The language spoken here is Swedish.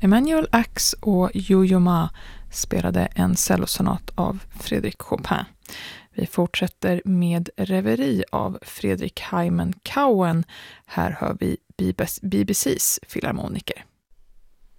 Emmanuel Ax och Yo-Yo Ma spelade en cellosonat av Frédéric Chopin. Vi fortsätter med Reverie av Fredrik Hyman Cowan. Här hör vi BBCs filharmoniker.